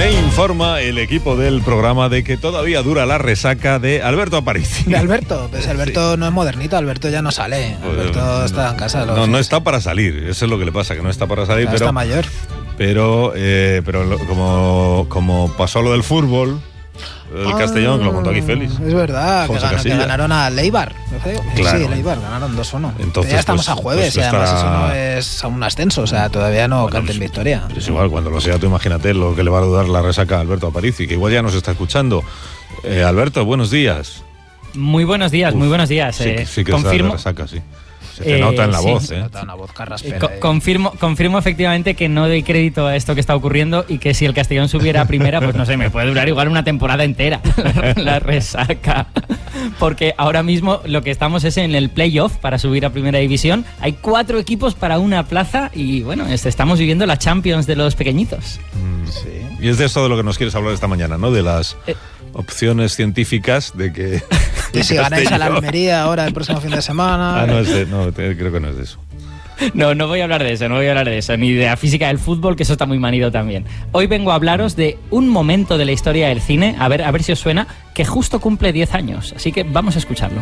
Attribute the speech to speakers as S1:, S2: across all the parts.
S1: Me informa el equipo del programa de que todavía dura la resaca de Alberto Aparici.
S2: De Alberto, pues Alberto no es modernito, Alberto ya no sale. Alberto está en casa.
S1: No está para salir, eso es lo que le pasa, que no está para salir,
S2: ya
S1: pero
S2: está mayor.
S1: Pero como pasó lo del fútbol, el Castellón, que lo contó aquí Félix.
S2: Es verdad, que ganaron a Leibar.
S1: Claro.
S2: Sí, Leibar, ganaron 2-1.
S1: Entonces,
S2: ya estamos a jueves, y además eso no es a un ascenso, o sea, todavía no canten victoria.
S1: Es igual, cuando lo sea, tú imagínate lo que le va a dar la resaca a Alberto Aparici, que igual ya nos está escuchando. Alberto, buenos días.
S3: Muy buenos días, muy buenos días.
S1: Sí que
S3: confirmo,
S1: está la resaca, sí. Se te nota en la voz,
S2: Se nota una voz carraspera.
S3: Confirmo efectivamente que no doy crédito a esto que está ocurriendo y que si el Castellón subiera a primera, pues no sé, me puede durar igual una temporada entera la resaca. Porque ahora mismo lo que estamos es en el playoff para subir a primera división. Hay 4 equipos para una plaza y bueno, estamos viviendo la Champions de los pequeñitos.
S1: Sí. Y es de eso de lo que nos quieres hablar esta mañana, ¿no? De las opciones científicas de que...
S2: Y si ganáis a la Almería ahora el próximo fin de semana...
S1: creo que no es de eso.
S3: No voy a hablar de eso, ni de la física del fútbol, que eso está muy manido también. Hoy vengo a hablaros de un momento de la historia del cine, a ver si os suena, que justo cumple 10 años, así que vamos a escucharlo.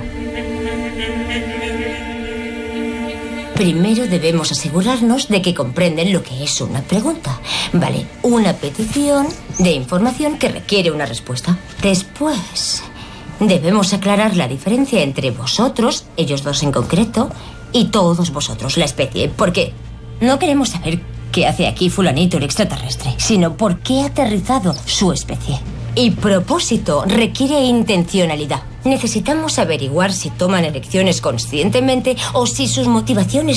S4: Primero debemos asegurarnos de que comprenden lo que es una pregunta. Vale, una petición de información que requiere una respuesta. Después, debemos aclarar la diferencia entre vosotros, ellos dos en concreto, y todos vosotros, la especie. Porque no queremos saber qué hace aquí fulanito el extraterrestre, sino por qué ha aterrizado su especie. Y propósito requiere intencionalidad. Necesitamos averiguar si toman elecciones conscientemente o si sus motivaciones